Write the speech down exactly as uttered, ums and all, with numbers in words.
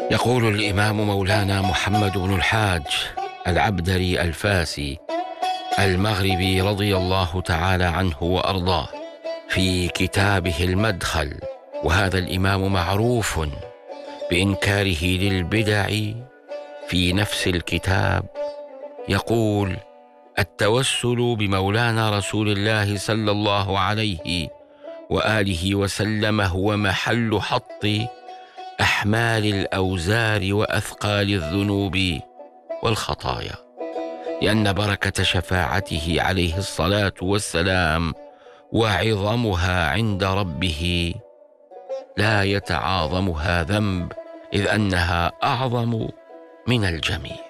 يقول الإمام مولانا محمد بن الحاج العبدري الفاسي المغربي رضي الله تعالى عنه وأرضاه في كتابه المدخل، وهذا الإمام معروف بإنكاره للبدع في نفس الكتاب، يقول: التوسل بمولانا رسول الله صلى الله عليه وآله وسلم هو محل حط أحمال الأوزار وأثقال الذنوب والخطايا، لأن بركة شفاعته عليه الصلاة والسلام وعظمها عند ربه لا يتعاظمها ذنب، إذ أنها أعظم من الجميع.